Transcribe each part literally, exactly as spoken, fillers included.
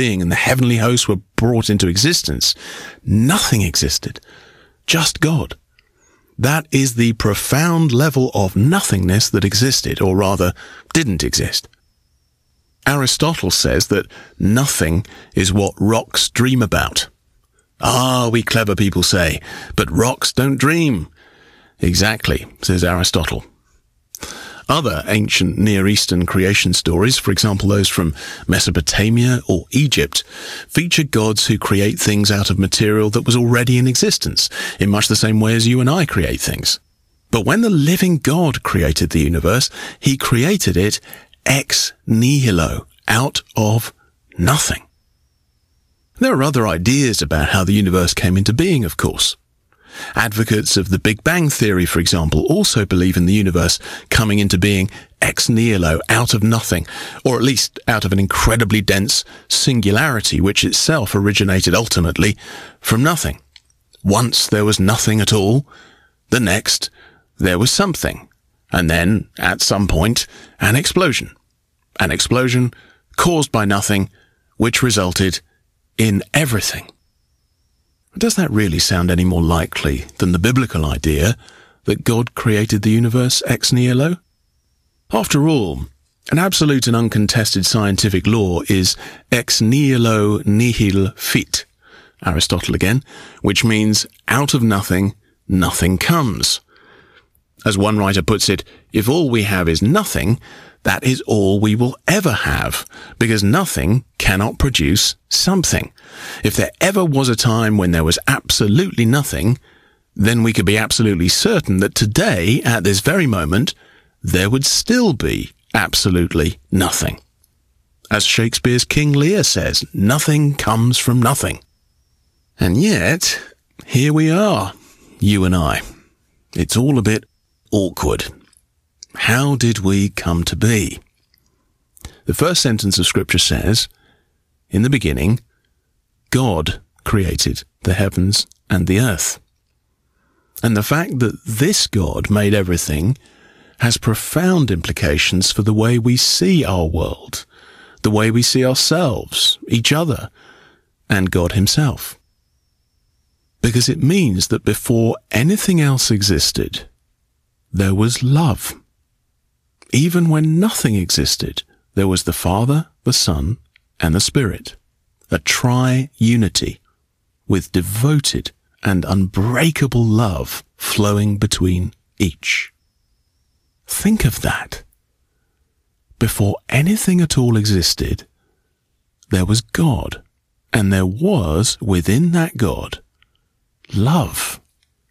being and the heavenly hosts were brought into existence, nothing existed, just God. That is the profound level of nothingness that existed, or rather, didn't exist. Aristotle says that nothing is what rocks dream about. Ah, we clever people say, but rocks don't dream. Exactly, says Aristotle. Other ancient Near Eastern creation stories, for example those from Mesopotamia or Egypt, feature gods who create things out of material that was already in existence, in much the same way as you and I create things. But when the living God created the universe, he created it ex nihilo, out of nothing. There are other ideas about how the universe came into being, of course. Advocates of the Big Bang Theory, for example, also believe in the universe coming into being ex nihilo, out of nothing, or at least out of an incredibly dense singularity which itself originated ultimately from nothing. Once there was nothing at all, the next there was something, and then, at some point, an explosion. An explosion caused by nothing, which resulted in everything. Does that really sound any more likely than the biblical idea that God created the universe ex nihilo? After all, an absolute and uncontested scientific law is ex nihilo nihil fit, Aristotle again, which means out of nothing, nothing comes. As one writer puts it, if all we have is nothing, that is all we will ever have, because nothing cannot produce something. If there ever was a time when there was absolutely nothing, then we could be absolutely certain that today, at this very moment, there would still be absolutely nothing. As Shakespeare's King Lear says, nothing comes from nothing. And yet, here we are, you and I. It's all a bit awkward. How did we come to be? The first sentence of Scripture says, in the beginning, God created the heavens and the earth. And the fact that this God made everything has profound implications for the way we see our world, the way we see ourselves, each other, and God himself. Because it means that before anything else existed, there was love. Even when nothing existed, there was the Father, the Son, and the Spirit, a tri-unity with devoted and unbreakable love flowing between each. Think of that. Before anything at all existed, there was God, and there was, within that God, love.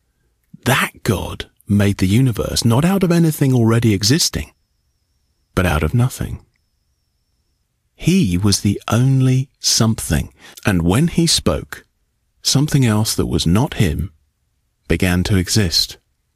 That God made the universe not out of anything already existing, but out of nothing. He was the only something, and when he spoke, something else that was not him began to exist.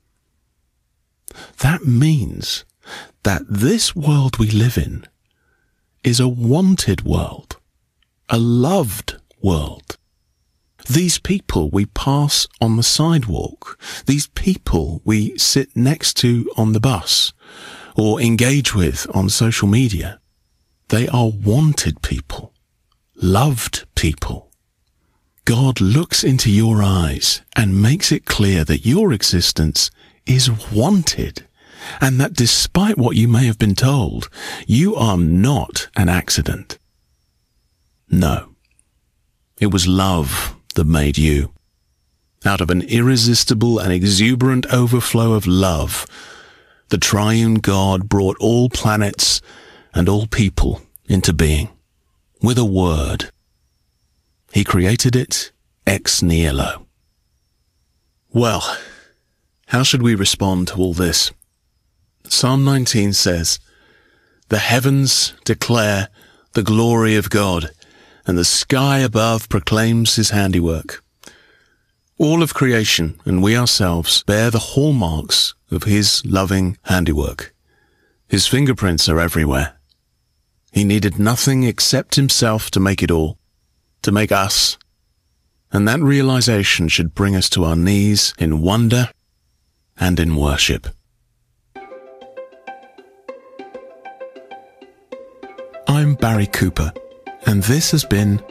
That means that this world we live in is a wanted world, a loved world. These people we pass on the sidewalk, these people we sit next to on the bus, or engage with on social media, they are wanted people, loved people. God looks into your eyes and makes it clear that your existence is wanted, and that despite what you may have been told, you are not an accident. No, it was love that made you. Out of an irresistible and exuberant overflow of love, the triune God brought all planets and all people into being with a word. He created it ex nihilo. Well, how should we respond to all this? Psalm nineteen says, "The heavens declare the glory of God, and the sky above proclaims his handiwork." All of creation and we ourselves bear the hallmarks of his loving handiwork. His fingerprints are everywhere. He needed nothing except himself to make it all, to make us. And that realization should bring us to our knees in wonder and in worship. I'm Barry Cooper, and this has been